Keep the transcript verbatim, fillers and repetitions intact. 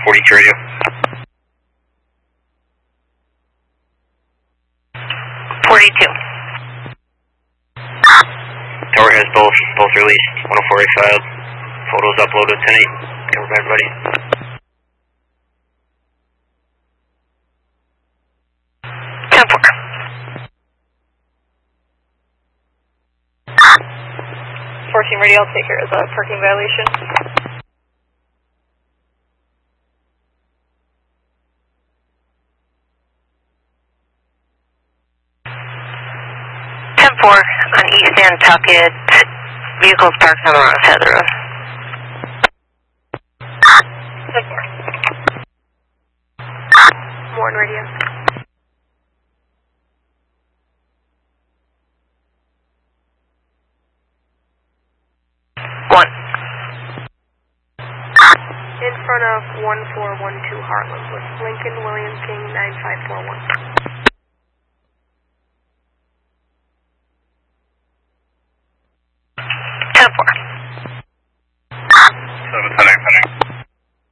forty-two radio. forty-two. Tower has both, both released. one oh four A filed. Photos uploaded ten eight. Over by everybody. ten four. fourteen radio, I'll take care of the parking violation. ten four on East Nantucket. Vehicles parked on the wrong side of the road. ten four. Warren radio. One. In front of one four one two Heartland with Lincoln William King nine five four one.